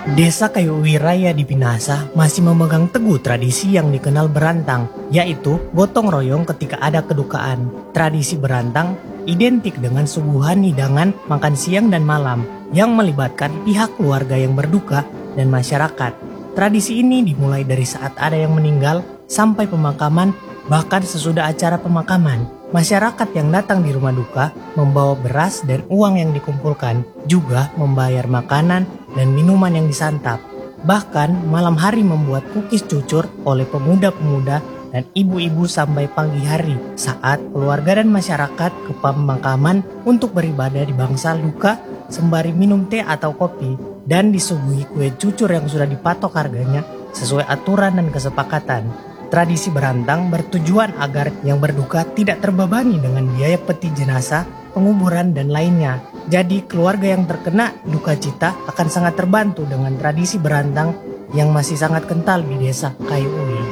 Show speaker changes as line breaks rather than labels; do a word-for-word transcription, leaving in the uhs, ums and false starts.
Desa Kayu Raya di Pinasa masih memegang teguh tradisi yang dikenal berantang, yaitu gotong royong ketika ada kedukaan. Tradisi berantang identik dengan suguhan hidangan makan siang dan malam yang melibatkan pihak keluarga yang berduka dan masyarakat. Tradisi ini dimulai dari saat ada yang meninggal sampai pemakaman, bahkan sesudah acara pemakaman. Masyarakat yang datang di rumah duka membawa beras dan uang yang dikumpulkan, juga membayar makanan dan minuman yang disantap. Bahkan malam hari membuat kukis cucur oleh pemuda-pemuda dan ibu-ibu sampai pagi hari saat keluarga dan masyarakat ke pemakaman untuk beribadah di bangsal duka sembari minum teh atau kopi dan disuguhi kue cucur yang sudah dipatok harganya sesuai aturan dan kesepakatan. Tradisi berantang bertujuan agar yang berduka tidak terbebani dengan biaya peti jenazah, penguburan, dan lainnya. Jadi keluarga yang terkena duka cita akan sangat terbantu dengan tradisi berantang yang masih sangat kental di desa Kayu Ui.